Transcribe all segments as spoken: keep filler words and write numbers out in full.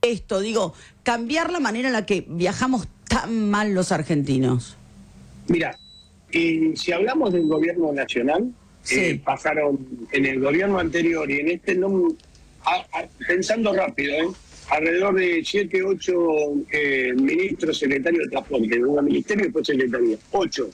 esto, digo, cambiar la manera en la que viajamos tan mal los argentinos? Mira, eh, si hablamos del gobierno nacional, sí. eh, pasaron en el gobierno anterior y en este, no, a, a, pensando rápido, ¿eh? alrededor de siete, ocho eh, ministros, secretarios de transporte, de un ministerio y después secretaría, ocho.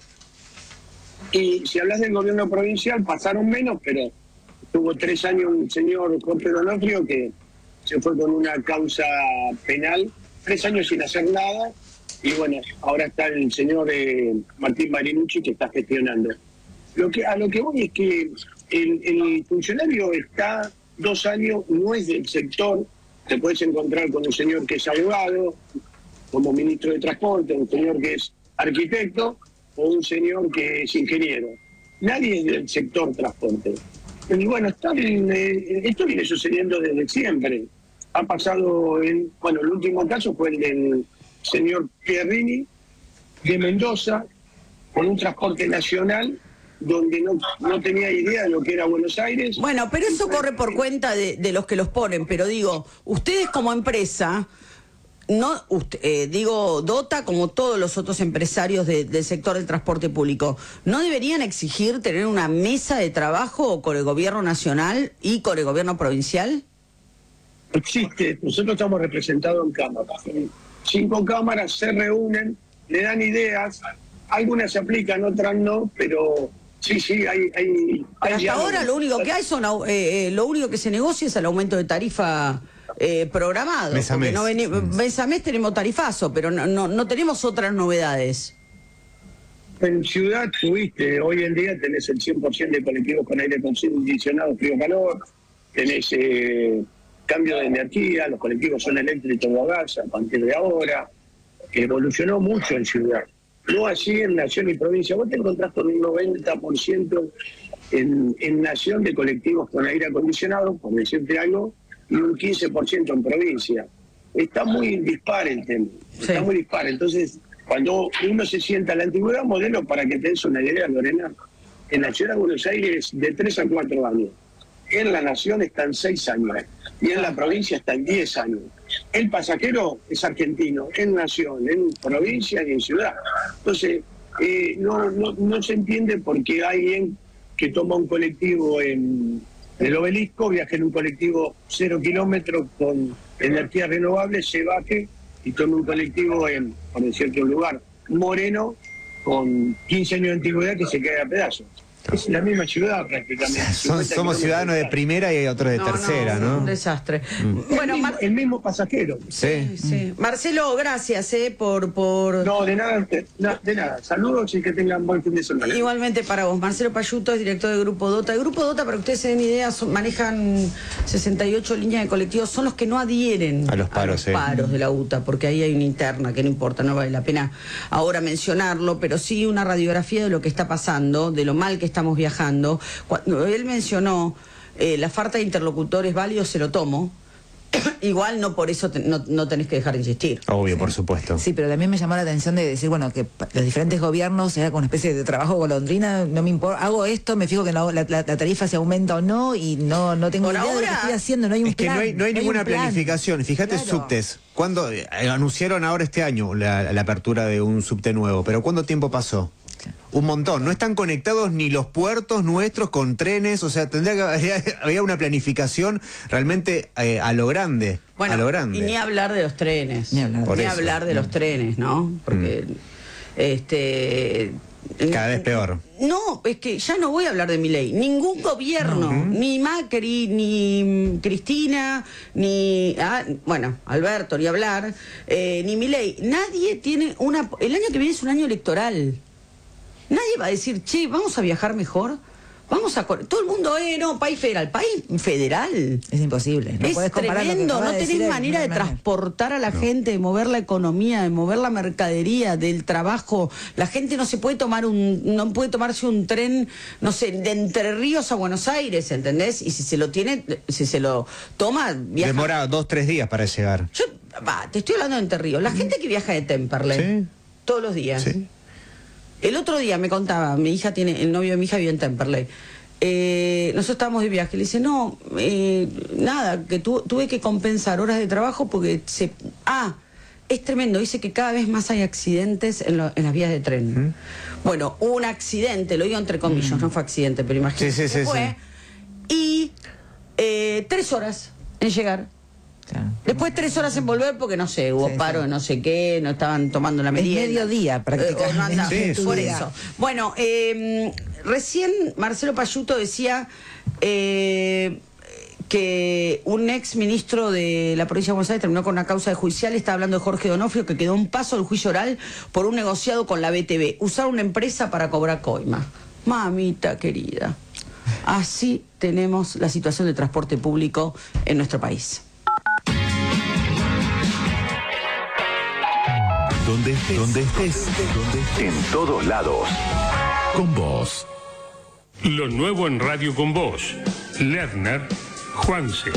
Y si hablas del gobierno provincial, pasaron menos, pero tuvo tres años un señor Jorge Donofrio que se fue con una causa penal, tres años sin hacer nada, y bueno, ahora está el señor eh, Martín Marinucci que está gestionando. Lo que, a lo que voy es que el, el funcionario está dos años, no es del sector, te puedes encontrar con un señor que es abogado, como ministro de Transporte, un señor que es arquitecto, o un señor que es ingeniero. Nadie es del sector transporte. Y bueno, está, eh, esto viene sucediendo desde siempre. Ha pasado, en, bueno, el último caso fue el del señor Pierrini de Mendoza, con un transporte nacional donde no, no tenía idea de lo que era Buenos Aires. Bueno, pero eso corre por cuenta de, de los que los ponen, pero digo, ustedes como empresa, no usted, eh, digo, Dota, como todos los otros empresarios de, del sector del transporte público, ¿no deberían exigir tener una mesa de trabajo con el gobierno nacional y con el gobierno provincial? Existe, nosotros estamos representados en cámaras. Cinco cámaras se reúnen, le dan ideas, algunas se aplican, otras no, pero sí, sí, hay... hay, hay hasta ahora lo único que hay son, eh, eh, lo único que se negocia es el aumento de tarifa eh, programado. Mes a mes. No veni, mes a mes tenemos tarifazo, pero no, no, no tenemos otras novedades. En ciudad tuviste, hoy en día tenés el cien por ciento de colectivos con aire acondicionado, frío-calor, tenés eh, cambio de energía, los colectivos son eléctricos o a gas a partir de ahora, que evolucionó mucho en ciudad. No así en nación y provincia. Vos te encontrás con un noventa por ciento en, en nación de colectivos con aire acondicionado, por decirte algo, y un quince por ciento en provincia. Está muy dispar el tema, está sí. muy dispar. Entonces, cuando uno se sienta a la antigüedad, modelo, para que te des una idea, Lorena, en la ciudad de Buenos Aires de tres a cuatro años. En la nación están seis años y en la provincia están diez años. El pasajero es argentino, en nación, en provincia y en ciudad. Entonces, eh, no, no, no se entiende por qué alguien que toma un colectivo en el Obelisco, viaja en un colectivo cero kilómetros con energía renovable, se baje y tome un colectivo en, por decirte un lugar, Moreno, con quince años de antigüedad, que se cae a pedazos. Es la misma ciudad prácticamente. Son, somos ciudadanos de primera y hay otros de no, tercera, ¿no? ¿no? Un desastre. Mm. Bueno, el, mismo, el mismo pasajero. Sí, sí. Mm. Marcelo, gracias eh, por, por... No, de nada, de, de nada. Saludos y que tengan buen fin de semana. Igualmente para vos. Marcelo Payuto es director del Grupo Dota. El Grupo Dota, para que ustedes se den idea, son, manejan sesenta y ocho líneas de colectivos. Son los que no adhieren a los paros, a los paros sí. de la U T A, porque ahí hay una interna que no importa, no vale la pena ahora mencionarlo, pero sí una radiografía de lo que está pasando, de lo mal que estamos viajando. Cuando él mencionó eh, la falta de interlocutores válidos, se lo tomo. Igual no por eso te, no, no tenés que dejar de insistir. Obvio, sí. por supuesto. Sí, pero también me llamó la atención de decir, bueno, que los diferentes gobiernos era como una especie de trabajo golondrina, no me importa, hago esto, me fijo que la, la, la tarifa se aumenta o no, y no, no tengo por idea ahora, de lo que estoy haciendo, no hay un es plan. que no hay, no hay no ninguna hay planificación. Fíjate, claro. subtes. ¿Cuándo eh, anunciaron ahora este año la, la apertura de un subte nuevo? ¿Pero cuánto tiempo pasó? Un montón. No están conectados ni los puertos nuestros con trenes, o sea, tendría que había, había una planificación realmente eh, a lo grande. Bueno, a lo grande. Y ni hablar de los trenes. Ni hablar, ni hablar de los trenes, ¿no? Porque mm. este cada vez peor. No, es que ya no voy a hablar de Milei. Ningún gobierno, uh-huh. ni Macri, ni Cristina, ni ah, bueno, Alberto, ni hablar, eh, ni Milei. Nadie tiene una. El año que viene es un año electoral. Nadie va a decir, che, vamos a viajar mejor. Vamos a... Todo el mundo, eh, no, país federal. País federal. Es imposible. No es tremendo. No tenés manera de transportar a la no. gente, de mover la economía, de mover la mercadería, del trabajo. La gente no se puede tomar un... No puede tomarse un tren, no sé, de Entre Ríos a Buenos Aires, ¿entendés? Y si se lo tiene, si se lo toma, viaja... Demora dos, tres días para llegar. Yo, va, te estoy hablando de Entre Ríos. La gente que viaja de Temperley, ¿sí? Todos los días. Sí. El otro día me contaba, mi hija tiene, el novio de mi hija vive en Temperley, Eh, nosotros estábamos de viaje, le dice, no, eh, nada, que tu, tuve que compensar horas de trabajo porque se... Ah, es tremendo, dice que cada vez más hay accidentes en, lo, en las vías de tren. ¿Mm? Bueno, un accidente, lo digo entre comillas, ¿Mm? No fue accidente, pero imagínate sí, sí, que sí, fue. Sí. Y eh, tres horas en llegar. Claro. Después tres horas en volver porque no sé, hubo sí, paro de sí. no sé qué, no estaban tomando la merienda. Es mediodía prácticamente. Eh, no anda, sí, por sí. eso. Bueno, eh, recién Marcelo Payuto decía eh, que un ex ministro de la provincia de Buenos Aires terminó con una causa de judicial. Está hablando de Jorge Donofrio, que quedó un paso del juicio oral por un negociado con la B T V. Usar una empresa para cobrar coima. Mamita querida. Así tenemos la situación de transporte público en nuestro país. Donde estés, donde estés, donde estés, en todos lados. Con vos. Lo nuevo en Radio Con Vos. Lerner, Juanse.